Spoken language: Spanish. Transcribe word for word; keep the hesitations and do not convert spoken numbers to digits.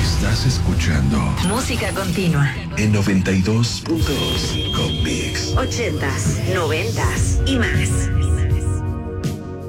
Estás escuchando Música Continua en noventa y dos punto dos con Mix. ochentas, noventas y más.